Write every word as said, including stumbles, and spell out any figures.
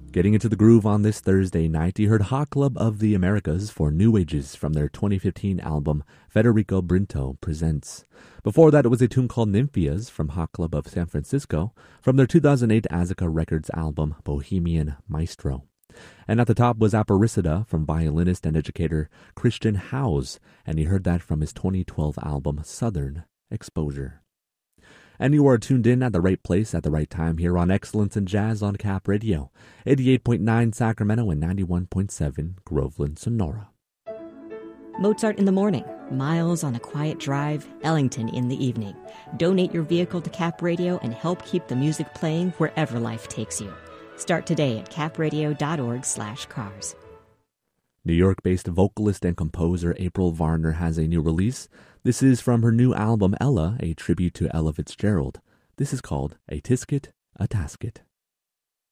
Getting into the groove on this Thursday night, you heard Hot Club of the Americas for New Ages from their twenty fifteen album Federico Brinto Presents. Before that, it was a tune called Nymphias from Hot Club of San Francisco from their two thousand eight Azaka Records album Bohemian Maestro. And at the top was Aparicida from violinist and educator Christian Howes, and you heard that from his twenty twelve album Southern Exposure. And you are tuned in at the right place at the right time here on Excellence in Jazz on Cap Radio, eighty-eight point nine Sacramento and ninety-one point seven Groveland, Sonora. Mozart in the morning, Miles on a quiet drive, Ellington in the evening. Donate your vehicle to Cap Radio and help keep the music playing wherever life takes you. Start today at capradio.org slash cars. New York-based vocalist and composer April Varner has a new release. This is from her new album Ella, a tribute to Ella Fitzgerald. This is called A Tisket, a Tasket.